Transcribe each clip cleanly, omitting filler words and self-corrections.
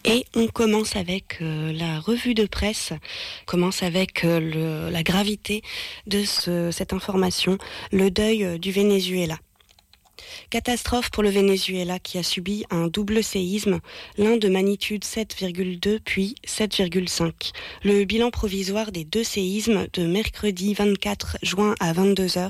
Et on commence avec la revue de presse, commence avec la gravité de cette information, le deuil du Venezuela. Catastrophe pour le Venezuela qui a subi un double séisme, l'un de magnitude 7,2 puis 7,5. Le bilan provisoire des deux séismes de mercredi 24 juin à 22h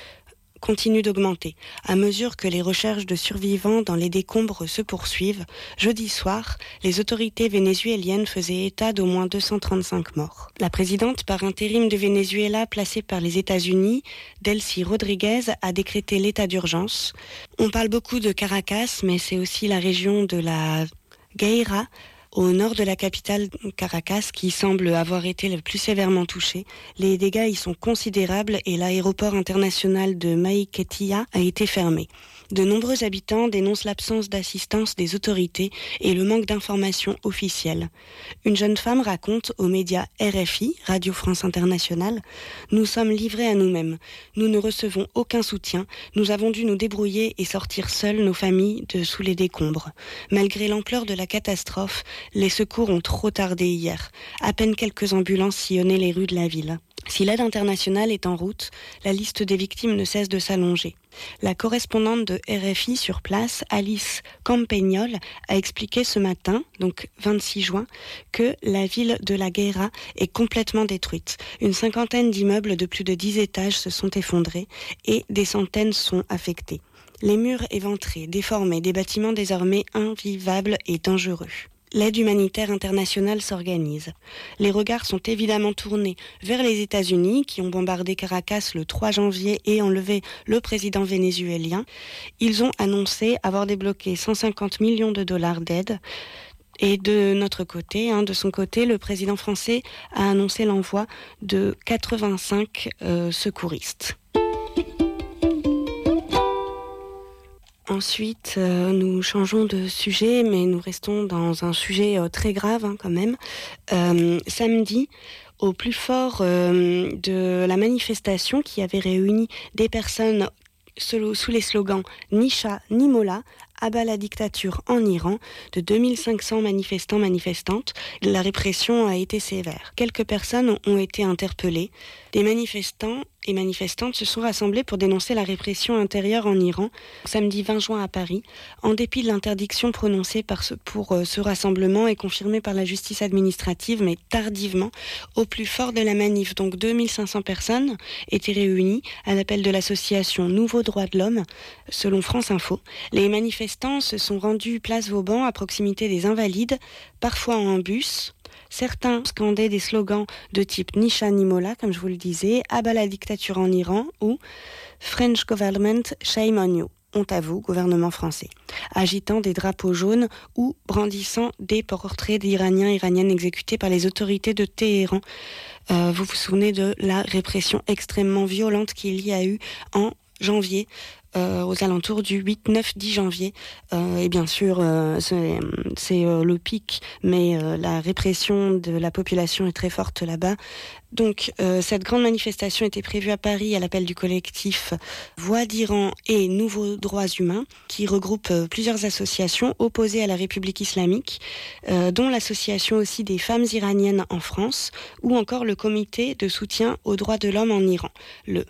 continue d'augmenter. À mesure que les recherches de survivants dans les décombres se poursuivent, jeudi soir, les autorités vénézuéliennes faisaient état d'au moins 235 morts. La présidente par intérim du Venezuela, placée par les États-Unis, Delcy Rodriguez, a décrété l'état d'urgence. On parle beaucoup de Caracas, mais c'est aussi la région de la Guaira, au nord de la capitale Caracas, qui semble avoir été le plus sévèrement touchée. Les dégâts y sont considérables et l'aéroport international de Maiquetía a été fermé. De nombreux habitants dénoncent l'absence d'assistance des autorités et le manque d'informations officielles. Une jeune femme raconte aux médias RFI, Radio France Internationale, « Nous sommes livrés à nous-mêmes. Nous ne recevons aucun soutien. Nous avons dû nous débrouiller et sortir seuls nos familles de sous les décombres. Malgré l'ampleur de la catastrophe, les secours ont trop tardé hier. À peine quelques ambulances sillonnaient les rues de la ville. Si l'aide internationale est en route, la liste des victimes ne cesse de s'allonger. La correspondante de RFI sur place, Alice Campagnol, a expliqué ce matin, donc 26 juin, que la ville de La Guaira est complètement détruite. Une cinquantaine d'immeubles de plus de 10 étages se sont effondrés et des centaines sont affectés. Les murs éventrés, déformés, des bâtiments désormais invivables et dangereux. L'aide humanitaire internationale s'organise. Les regards sont évidemment tournés vers les États-Unis qui ont bombardé Caracas le 3 janvier et enlevé le président vénézuélien. Ils ont annoncé avoir débloqué 150 millions de dollars d'aide. Et de notre côté, de son côté, le président français a annoncé l'envoi de 85 secouristes. Ensuite, nous changeons de sujet, mais nous restons dans un sujet très grave quand même. Samedi, au plus fort de la manifestation qui avait réuni des personnes sous les slogans « Ni chat, ni mollah », à bas la dictature en Iran, de 2500 manifestantes, la répression a été sévère. Quelques personnes ont été interpellées. Des manifestants et manifestantes se sont rassemblés pour dénoncer la répression intérieure en Iran, samedi 20 juin à Paris, en dépit de l'interdiction prononcée pour ce rassemblement et confirmée par la justice administrative, mais tardivement, au plus fort de la manif. Donc 2500 personnes étaient réunies à l'appel de l'association Nouveaux Droits de l'Homme, selon France Info. Les manifestants se sont rendus place Vauban à proximité des Invalides, parfois en bus. Certains scandaient des slogans de type « Ni chat ni mollah », comme je vous le disais, « À bas la dictature en Iran » ou « French government, shame on you ». Honte à vous, gouvernement français, agitant des drapeaux jaunes ou brandissant des portraits d'Iraniens et Iraniennes exécutés par les autorités de Téhéran. Vous vous souvenez de la répression extrêmement violente qu'il y a eu en janvier, aux alentours du 8, 9, 10 janvier. Et bien sûr, c'est le pic, mais la répression de la population est très forte là-bas. Donc, cette grande manifestation était prévue à Paris à l'appel du collectif Voix d'Iran et Nouveaux Droits Humains, qui regroupe plusieurs associations opposées à la République islamique, dont l'association aussi des femmes iraniennes en France, ou encore le comité de soutien aux droits de l'homme en Iran, le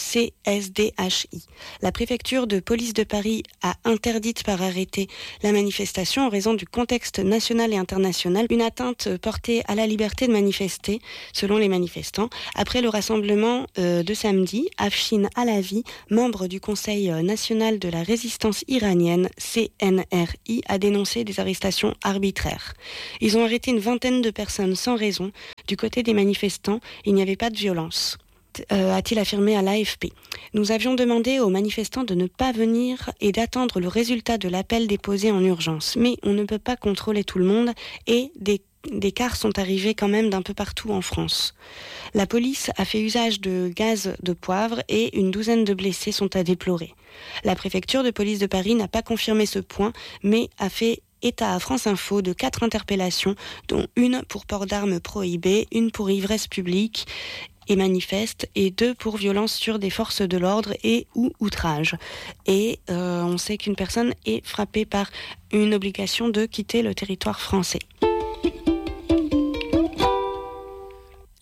CSDHI. La préfecture de police de Paris a interdit par arrêté la manifestation en raison du contexte national et international, une atteinte portée à la liberté de manifester, selon les manifestants. Après le rassemblement de samedi, Afshin Alavi, membre du Conseil national de la résistance iranienne, CNRI, a dénoncé des arrestations arbitraires. Ils ont arrêté une vingtaine de personnes sans raison. Du côté des manifestants, il n'y avait pas de violence. A-t-il affirmé à l'AFP. Nous avions demandé aux manifestants de ne pas venir et d'attendre le résultat de l'appel déposé en urgence. Mais on ne peut pas contrôler tout le monde et des cars sont arrivés quand même d'un peu partout en France. La police a fait usage de gaz de poivre et une douzaine de blessés sont à déplorer. La préfecture de police de Paris n'a pas confirmé ce point, mais a fait état à France Info de 4 interpellations, dont une pour port d'armes prohibé, une pour ivresse publique et manifeste, et 2 pour violence sur des forces de l'ordre et ou outrage. Et on sait qu'une personne est frappée par une obligation de quitter le territoire français.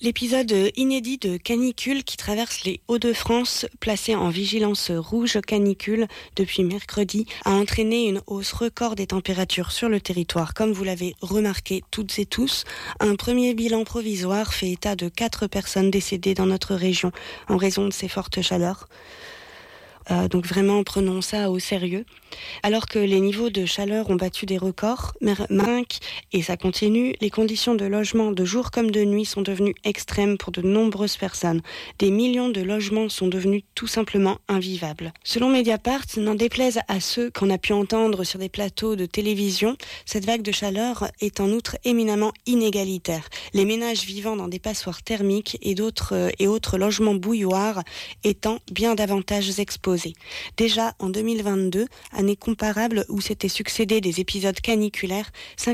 L'épisode inédit de canicule qui traverse les Hauts-de-France, placé en vigilance rouge canicule depuis mercredi, a entraîné une hausse record des températures sur le territoire. Comme vous l'avez remarqué toutes et tous, un premier bilan provisoire fait état de 4 personnes décédées dans notre région en raison de ces fortes chaleurs. Donc vraiment, prenons ça au sérieux. Alors que les niveaux de chaleur ont battu des records, et ça continue, les conditions de logement de jour comme de nuit sont devenues extrêmes pour de nombreuses personnes. Des millions de logements sont devenus tout simplement invivables. Selon Mediapart, n'en déplaise à ceux qu'on a pu entendre sur des plateaux de télévision, cette vague de chaleur est en outre éminemment inégalitaire. Les ménages vivant dans des passoires thermiques et autres logements bouilloires étant bien davantage exposés. Déjà en 2022, année comparable où s'étaient succédés des épisodes caniculaires,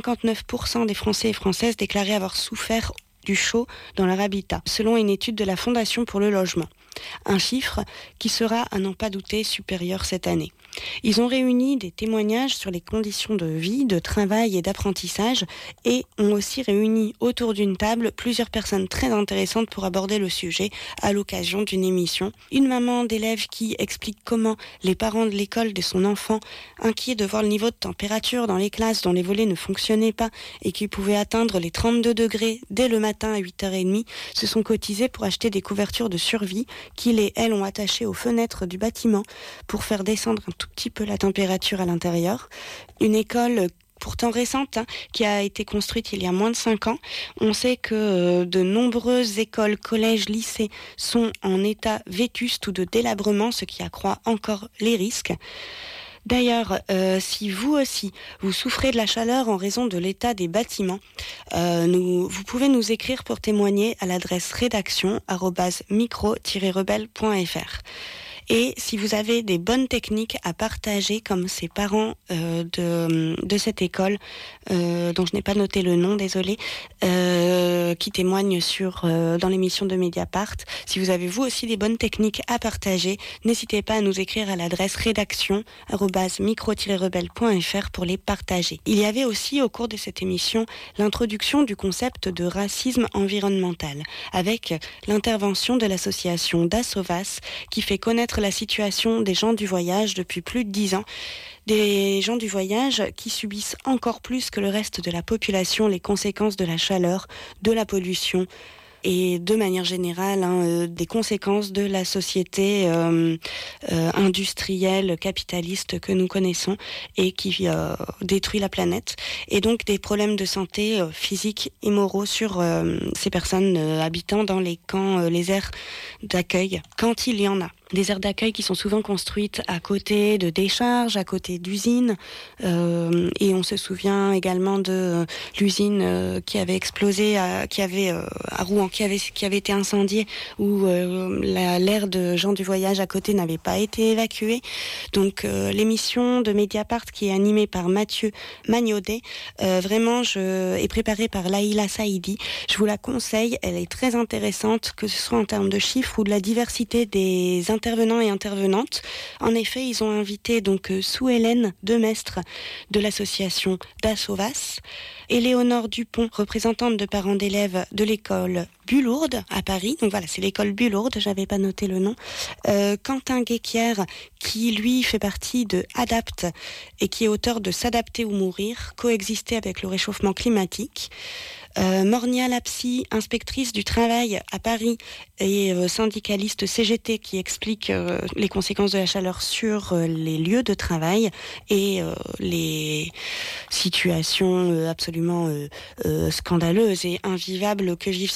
59% des Français et Françaises déclaraient avoir souffert du chaud dans leur habitat, selon une étude de la Fondation pour le logement. Un chiffre qui sera, à n'en pas douter, supérieur cette année. Ils ont réuni des témoignages sur les conditions de vie, de travail et d'apprentissage et ont aussi réuni autour d'une table plusieurs personnes très intéressantes pour aborder le sujet à l'occasion d'une émission. Une maman d'élève qui explique comment les parents de l'école de son enfant, inquiets de voir le niveau de température dans les classes dont les volets ne fonctionnaient pas et qui pouvaient atteindre les 32 degrés dès le matin à 8h30, se sont cotisés pour acheter des couvertures de survie qu'ils et elles ont attachées aux fenêtres du bâtiment pour faire descendre un tout petit peu la température à l'intérieur. Une école pourtant récente, qui a été construite il y a moins de 5 ans. On sait que de nombreuses écoles, collèges, lycées sont en état vétuste ou de délabrement, ce qui accroît encore les risques. D'ailleurs, si vous aussi, vous souffrez de la chaleur en raison de l'état des bâtiments, vous pouvez nous écrire pour témoigner à l'adresse rédaction@micro-rebelle.fr. Et si vous avez des bonnes techniques à partager, comme ces parents de cette école, dont je n'ai pas noté le nom, désolé, qui témoignent dans l'émission de Mediapart, si vous avez vous aussi des bonnes techniques à partager, n'hésitez pas à nous écrire à l'adresse rédaction@micro-rebelle.fr pour les partager. Il y avait aussi au cours de cette émission l'introduction du concept de racisme environnemental, avec l'intervention de l'association Dasovas, qui fait connaître la situation des gens du voyage depuis plus de 10 ans. Des gens du voyage qui subissent encore plus que le reste de la population les conséquences de la chaleur, de la pollution et de manière générale des conséquences de la société industrielle, capitaliste que nous connaissons et qui détruit la planète. Et donc des problèmes de santé physiques et moraux sur ces personnes habitant dans les camps, les aires d'accueil, quand il y en a. Des aires d'accueil qui sont souvent construites à côté de décharges, à côté d'usines. Et on se souvient également de l'usine qui avait explosé, à Rouen, qui avait été incendiée, où l'aire de gens du voyage à côté n'avait pas été évacuée. Donc l'émission de Mediapart qui est animée par Mathieu Magnaudet, vraiment est préparée par Laïla Saïdi. Je vous la conseille, elle est très intéressante, que ce soit en termes de chiffres ou de la diversité des intervenants et intervenantes. En effet, ils ont invité donc Sue-Hélène Demestre de l'association Dasovas, Éléonore Dupont, représentante de parents d'élèves de l'école Bulourde à Paris. Donc voilà, c'est l'école Bulourde, j'avais pas noté le nom. Quentin Guéquière, qui lui fait partie de Adapt et qui est auteur de S'adapter ou mourir, coexister avec le réchauffement climatique. Mornia Lapsi, inspectrice du travail à Paris et syndicaliste CGT, qui explique les conséquences de la chaleur sur les lieux de travail et les situations absolument scandaleuses et invivables que vivent